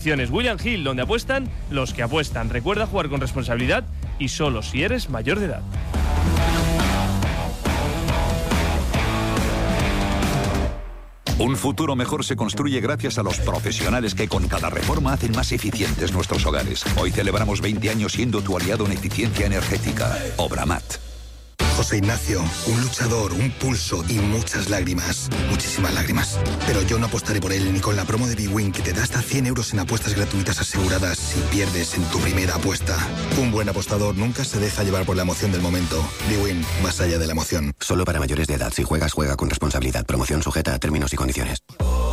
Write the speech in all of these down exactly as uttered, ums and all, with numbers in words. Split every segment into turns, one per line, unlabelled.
William Hill, donde apuestan los que apuestan. Recuerda jugar con responsabilidad y solo si eres mayor de edad.
Un futuro mejor se construye gracias a los profesionales que con cada reforma hacen más eficientes nuestros hogares. Hoy celebramos veinte años siendo tu aliado en eficiencia energética. Obramat.
José Ignacio, un luchador, un pulso y muchas lágrimas. Muchísimas lágrimas. Pero yo no apostaré por él ni con la promo de bwin que te da hasta cien euros en apuestas gratuitas aseguradas si pierdes en tu primera apuesta. Un buen apostador nunca se deja llevar por la emoción del momento. bwin, más allá de la emoción.
Solo para mayores de edad. Si juegas, juega con responsabilidad. Promoción sujeta a términos y condiciones.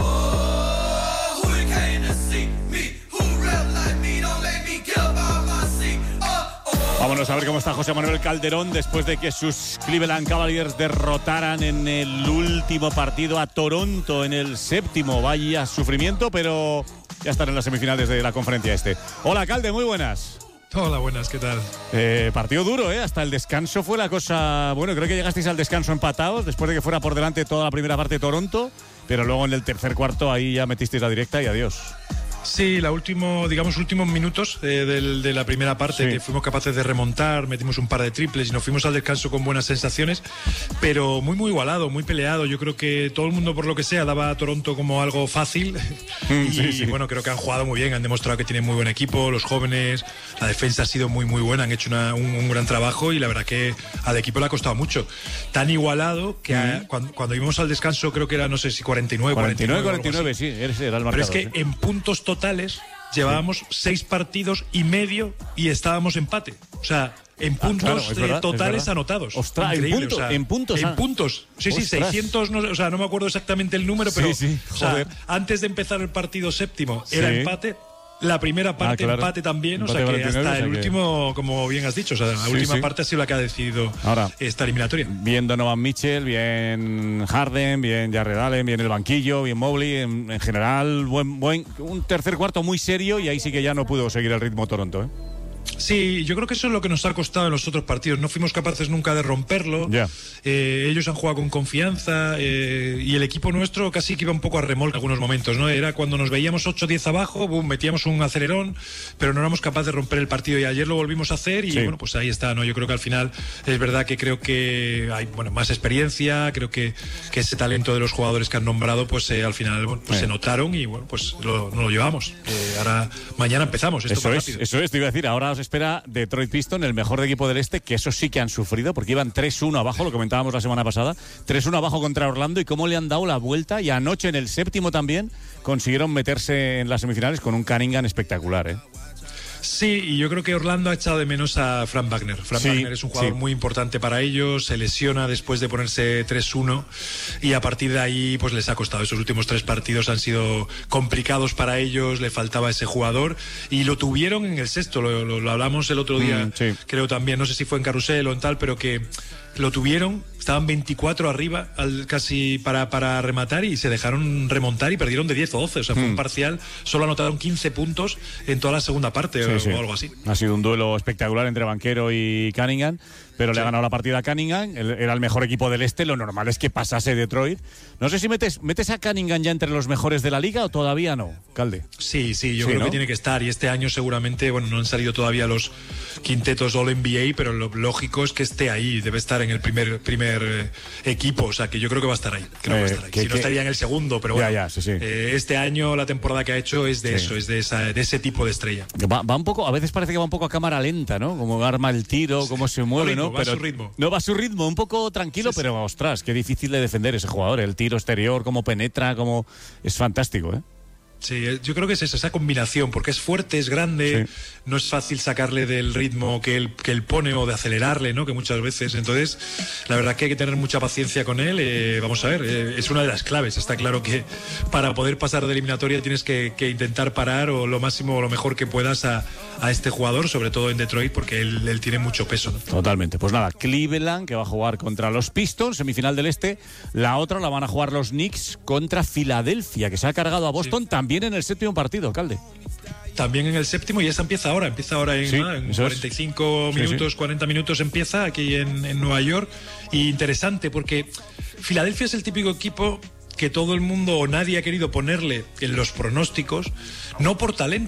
Vámonos a ver cómo está José Manuel Calderón después de que sus Cleveland Cavaliers derrotaran en el último partido a Toronto en el séptimo. Vaya sufrimiento, pero ya están en las semifinales de la conferencia este. Hola, Calde, muy buenas.
Hola, buenas, ¿qué tal?
Eh, partido duro, ¿eh? Hasta el descanso fue la cosa... Bueno, creo que llegasteis al descanso empatados después de que fuera por delante toda la primera parte de Toronto, pero luego en el tercer cuarto ahí ya metisteis la directa y adiós.
Sí, la último, digamos, últimos minutos eh, del, de la primera parte, sí, que fuimos capaces de remontar, metimos un par de triples y nos fuimos al descanso con buenas sensaciones, pero muy, muy igualado, muy peleado. Yo creo que todo el mundo, por lo que sea, daba a Toronto como algo fácil. y, sí, sí. bueno, creo que han jugado muy bien, han demostrado que tienen muy buen equipo, los jóvenes, la defensa ha sido muy, muy buena, han hecho una, un, un gran trabajo y la verdad que al equipo le ha costado mucho. Tan igualado que a, cuando, cuando íbamos al descanso, creo que era, no sé si cuarenta y nueve,
cuarenta y nueve, cuarenta y nueve, sí, era el marcador.
Pero es que
¿sí?
en puntos totales llevábamos seis partidos y medio y estábamos empate. O sea, en puntos ah, claro, verdad, totales anotados.
Ostras, en, punto, o sea, en puntos.
En puntos. Sí, Ostras. sí, seiscientos, no, o sea, no me acuerdo exactamente el número, pero sí, sí, o sea, antes de empezar el partido séptimo era sí. empate. La primera parte, ah, claro. empate también, empate o sea que hasta el o sea último, que... como bien has dicho, o sea, la sí, última sí. parte ha sido la que ha decidido Ahora, esta eliminatoria.
Bien Donovan Mitchell, bien Harden, bien Jarrett Allen, bien el banquillo, bien Mobley, en, en general, buen, buen, un tercer cuarto muy serio y ahí sí que ya no pudo seguir el ritmo Toronto, ¿eh?
Sí, yo creo que eso es lo que nos ha costado en los otros partidos. No fuimos capaces nunca de romperlo. Yeah. Eh, ellos han jugado con confianza eh, y el equipo nuestro casi que iba un poco a remolque en algunos momentos, ¿no? Era cuando nos veíamos ocho diez abajo, boom, metíamos un acelerón, pero no éramos capaces de romper el partido y ayer lo volvimos a hacer y sí. bueno, pues ahí está, ¿no? Yo creo que al final es verdad que creo que hay bueno más experiencia, creo que, que ese talento de los jugadores que han nombrado, pues eh, al final bueno, pues, eh. se notaron y bueno, pues lo, no lo llevamos. Eh, ahora, mañana empezamos. Esto
eso
más
es,
rápido.
eso es, te iba a decir, ahora os espera Detroit Pistons, el mejor equipo del este, que eso sí que han sufrido, porque iban tres uno abajo, lo comentábamos la semana pasada, tres uno abajo contra Orlando, y cómo le han dado la vuelta, y anoche en el séptimo también consiguieron meterse en las semifinales con un Cunningham espectacular, ¿eh?
Sí, y yo creo que Orlando ha echado de menos a Frank Wagner. Frank sí, Wagner es un jugador sí. muy importante para ellos, se lesiona después de ponerse tres uno y a partir de ahí pues les ha costado. Esos últimos tres partidos han sido complicados para ellos, le faltaba ese jugador y lo tuvieron en el sexto, lo, lo, lo hablamos el otro día, mm, sí. creo también, no sé si fue en Carrusel o en tal, pero que lo tuvieron, estaban veinticuatro arriba al, casi para, para rematar y se dejaron remontar y perdieron de diez o doce, o sea, fue mm. un parcial, solo anotaron quince puntos en toda la segunda parte sí, o, sí. o algo así.
Ha sido un duelo espectacular entre Banchero y Cunningham, pero sí. le ha ganado la partida a Cunningham, era el mejor equipo del este, lo normal es que pasase Detroit. No sé si metes, metes a Cunningham ya entre los mejores de la liga o todavía no, Calde.
Sí, sí, yo sí, creo ¿no? que tiene que estar y este año seguramente, bueno, no han salido todavía los quintetos All N B A, pero lo lógico es que esté ahí, debe estar en el primer, primer eh, equipo, o sea que yo creo que va a estar ahí, creo eh, que va a estar ahí. Que, si no que... estaría en el segundo, pero bueno,
ya, ya, sí, sí.
Eh, este año la temporada que ha hecho es de sí. eso, es de, esa, de ese tipo de estrella.
Va, va un poco, a veces parece que va un poco a cámara lenta, ¿no? Como arma el tiro, sí. cómo se mueve,
ritmo,
¿no?
Va
pero
a su ritmo.
No va a su ritmo, un poco tranquilo, sí, pero sí. ostras, qué difícil de defender ese jugador, el tiro exterior, cómo penetra, cómo es fantástico, ¿eh?
Sí, yo creo que es esa, esa combinación, porque es fuerte, es grande, sí. no es fácil sacarle del ritmo que él, que él pone o de acelerarle, ¿no? Que muchas veces, entonces, la verdad que hay que tener mucha paciencia con él, eh, vamos a ver, eh, es una de las claves, está claro que para poder pasar de eliminatoria tienes que, que intentar parar o lo máximo o lo mejor que puedas a, a este jugador, sobre todo en Detroit, porque él, él tiene mucho peso, ¿no?
Totalmente, pues nada, Cleveland, que va a jugar contra los Pistons, semifinal del Este, la otra la van a jugar los Knicks contra Filadelfia, que se ha cargado a Boston sí. también en el séptimo partido, Calde.
También en el séptimo y esa empieza ahora, empieza ahora en, sí, ¿no? en cuarenta y cinco es. minutos, sí, sí. cuarenta minutos empieza aquí en, en Nueva York. Y interesante porque Filadelfia es el típico equipo que todo el mundo o nadie ha querido ponerle en los pronósticos, no por talento,